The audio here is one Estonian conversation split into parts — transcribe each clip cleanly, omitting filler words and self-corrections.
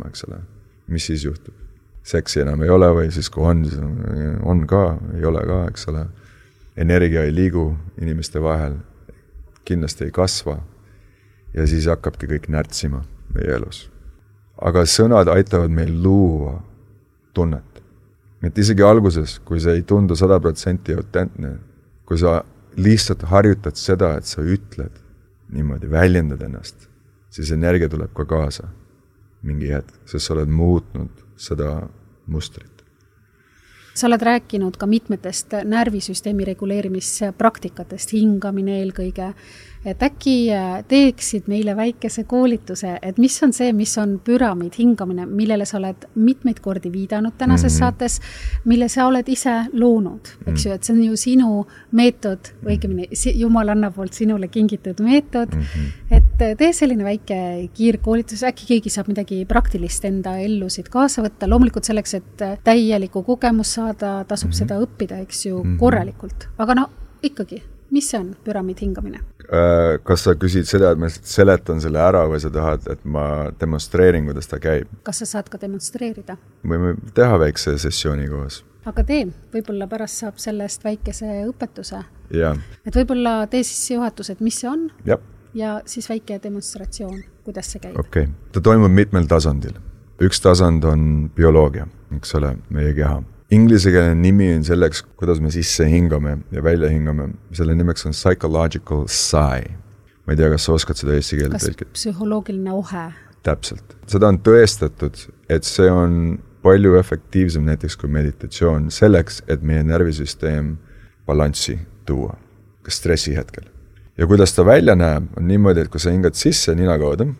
eks ole. Mis siis juhtub? Seksi enam ei ole või siis kui on ka, ei ole ka, eks ole. Energia ei liigu inimeste vahel, kindlasti ei kasva ja siis hakkabki kõik närtsima meie elus. Aga sõnad aitavad meil luua tunnet. Et isegi alguses, kui see ei tundu 100% autentne, kui sa lihtsalt harjutad seda, et sa ütled niimoodi, väljendad ennast, siis energia tuleb ka kaasa mingi hetk, sest sa oled muutnud seda mustrit. Sa oled rääkinud ka mitmetest närvisüsteemi reguleerimispraktikatest, hingamine eelkõige. Et äkki teeksid meile väikese koolituse, et mis on see, mis on püramiid hingamine, millele sa oled mitmeid kordi viidanud tänases saates, mille sa oled ise loonud, eks ju, et see on ju sinu meetod, õigemini Jumalanna poolt sinule kingitud meetod, et tee selline väike kiirkoolitus, äkki keegi saab midagi praktilist enda ellusid kaasa võtta, loomulikult selleks, et täielikku kogemus saada, tasub seda õppida, eks ju, korralikult, aga no ikkagi, mis see on püramiid hingamine? Kas sa küsid seda, et ma seletan selle ära või sa tahad, et ma demonstreerin, kuidas ta käib? Kas sa saad ka demonstreerida? Võime teha väikse sessiooni koos. Aga tee, võib-olla pärast saab sellest väikese õpetuse. Ja. Et võib-olla tee siis juhatus, et mis see on ja siis väike demonstratsioon, kuidas see käib. Okay. Ta toimub mitmel tasandil. Üks tasand on bioloogia, eks ole, meie keha. Inglisekeelne nimi on selleks, kuidas me sisse hingame ja välja hingame. Selle nimeks on psychological sigh. Ma ei tea, kas sa oskad seda eesti keelde tõlkida? Kas psühholoogiline ohe? Täpselt. Seda on tõestatud, et see on palju efektiivsem näiteks kui meditatsioon selleks, et meie närvisüsteem balanssi tuua, ka stressi hetkel. Ja kuidas ta välja näeb, on niimoodi, et kui sa hingad sisse nina kaudu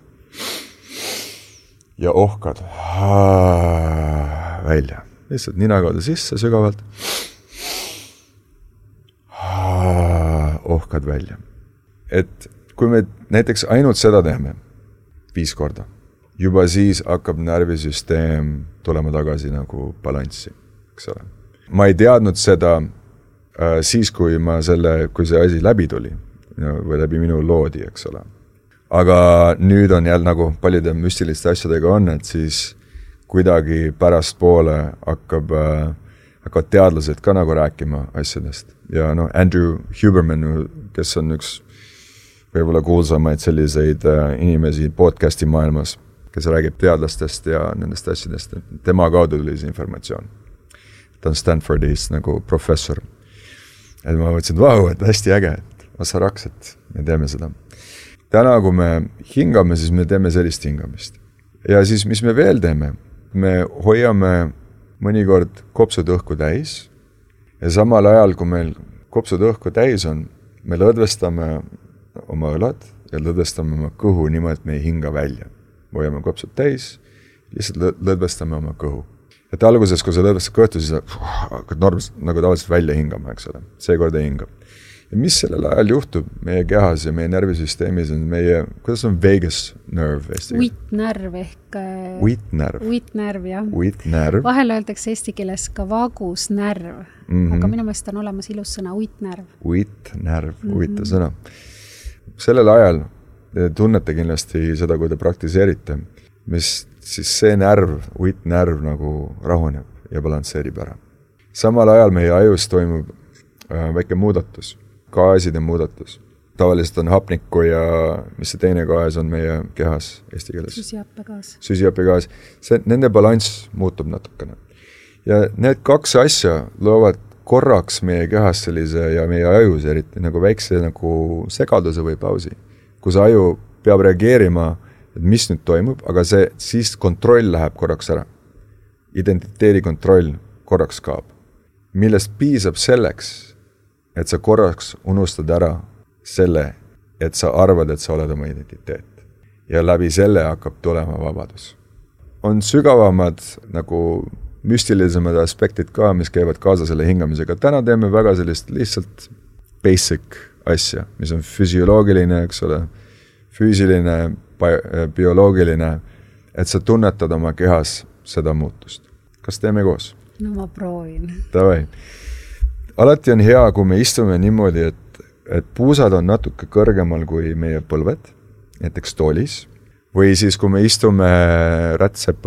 ja ohkad välja. Lihtsalt nina kaudu sisse sügavalt. Ohkad välja. Et kui me näiteks ainult seda teeme 5 korda, juba siis hakkab närvisüsteem tulema tagasi nagu balanssi, eks ole. Ma ei teadnud seda siis, kui see asi läbi tuli või läbi minu loodi, eks ole. Aga nüüd on jälle nagu paljude müstiliste asjadega on, et siis kuidagi pärast poole hakkavad teadlased ka nagu rääkima asjadest. Ja Andrew Huberman, kes on üks võib-olla kuulsamaid selliseid inimesi podcasti maailmas, kes räägib teadlastest ja nendest asjadest. Tema kaudu tuli see informatsioon. Ta on Stanfordis nagu professor. Et ma mõtlesin, et hästi äge, et osa raks, et me teeme seda. Täna, kui me hingame, siis me teeme sellist hingamist. Ja siis, mis me veel teeme? Me hoiame mõnikord kopsud õhku täis ja samal ajal, kui meil kopsud õhku täis on, me lõdvestame oma õlad ja lõdvestame oma kõhu niimoodi, et me ei hinga välja. Me hoiame kopsud täis, lihtsalt lõdvestame oma kõhu. Et alguses, kui sa lõdvestad kõhtu, siis hakkad nagu tavaliselt välja hingama, eks ole. Seekord ei hinga. Ja mis sellel ajal juhtub meie kehas ja meie närvisüsteemis on kuidas on vagus nerve? Uitnärv ehk... Uitnärv, jah. Uitnärv. Vahel öeldakse eesti keeles ka vagusnärv, aga minu meelest on olemas ilus sõna uitnärv. Uitnärv, huvitav sõna. Sellel ajal te tunnete kindlasti seda, kui te praktiseerite, mis siis see närv, uitnärv nagu rahuneb ja balansseerib ära. Samal ajal meie ajus toimub väike muudatus. Gaaside muudatus. Tavaliselt on hapnikku ja mis see teine gaas on meie kehas eesti keeles? Süsihappegaas. Nende balanss muutub natukene. Ja need 2 asja loovad korraks meie kehas sellise ja meie ajus eriti nagu väikse nagu segaduse või pausi. Kus aju peab reageerima, et mis nüüd toimub, aga siis kontroll läheb korraks ära. Identiteedi kontroll korraks kaob. Millest piisab selleks, et sa korraks unustad ära selle, et sa arvad, et sa oled oma identiteet. Ja läbi selle hakkab tulema vabadus. On sügavamad nagu müstilisemad aspektid ka, mis käivad kaasa selle hingamisega. Täna teeme väga sellist lihtsalt basic asja, mis on füsioloogiline, eks ole, füüsiline, bioloogiline, et sa tunnetad oma kehas seda muutust. Kas teeme koos? No ma proovin. Tavai. Alati on hea, kui me istume niimoodi, et puusad on natuke kõrgemal kui meie põlved, näiteks toolis, või siis kui me istume rätsepa